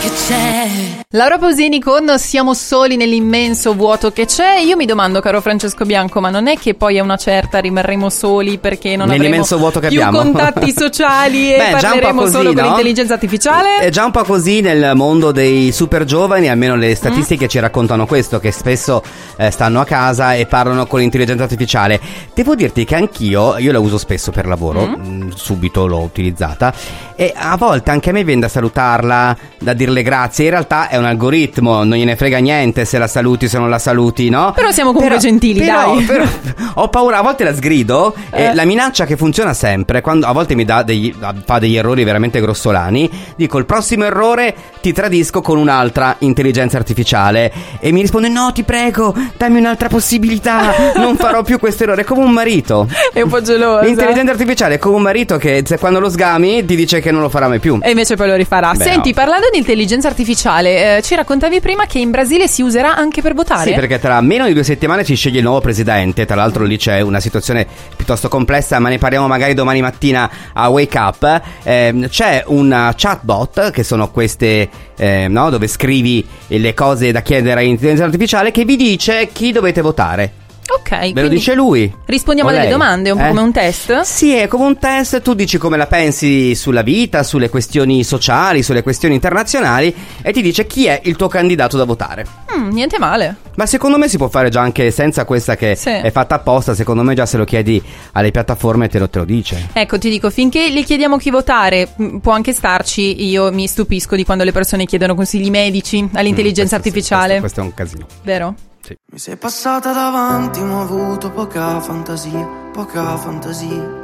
che c'è. Laura Pausini con Siamo soli nell'immenso vuoto che c'è. Io mi domando, caro Francesco Bianco, ma non è che poi a una certa rimarremo soli perché non avremo vuoto che più abbiamo. contatti sociali e parleremo così, solo no? con l'intelligenza artificiale? È già un po' così nel mondo dei super giovani, almeno le statistiche ci raccontano questo, che spesso stanno a casa e parlano con l'intelligenza artificiale. Devo dirti che anch'io la uso spesso per lavoro, subito l'ho utilizzata, e a volte anche a me viene da salutarla, da dirle grazie. In realtà è un algoritmo, non gliene frega niente se la saluti, se non la saluti, no? Però siamo comunque gentili, dai. Però ho paura, a volte la sgrido, e la minaccia che funziona sempre, quando a volte fa degli errori veramente grossolani, dico: il prossimo errore ti tradisco con un'altra intelligenza artificiale, e mi risponde: no, ti prego, dammi un'altra possibilità, non farò più questo errore. È come un marito, è un po' gelosa. l'intelligenza artificiale è come un marito che quando lo sgami ti dice che non lo farà mai più, e invece poi lo rifarà. Senti, parlando di intelligenza artificiale, ci raccontavi prima che in Brasile si userà anche per votare? Sì, perché tra meno di 2 settimane si sceglie il nuovo presidente. Tra l'altro lì c'è una situazione piuttosto complessa, ma ne parliamo magari domani mattina a Wake Up. C'è una chatbot, che sono queste dove scrivi le cose da chiedere all'intelligenza artificiale, che vi dice chi dovete votare. Ok, ve lo dice lui. Rispondiamo a delle domande, un po' come un test? Sì, è come un test. Tu dici come la pensi sulla vita, sulle questioni sociali, sulle questioni internazionali, e ti dice chi è il tuo candidato da votare. Niente male. Ma secondo me si può fare già anche senza questa, che è fatta apposta. Secondo me già se lo chiedi alle piattaforme te lo dice. Ecco, ti dico, finché gli chiediamo chi votare, può anche starci. Io mi stupisco di quando le persone chiedono consigli medici all'intelligenza artificiale. Questo è un casino. Vero? Sì. Mi sei passata davanti, ma ho avuto poca fantasia, poca fantasia.